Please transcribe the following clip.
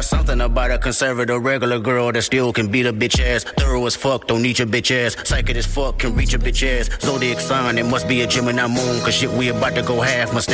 Something about a conservative regular girl that still can beat a bitch ass. Thorough as fuck, don't need your bitch ass. Psychic as fuck, can reach a bitch ass. Zodiac sign, it must be a Gemini moon. Cause shit, we about to go half. Must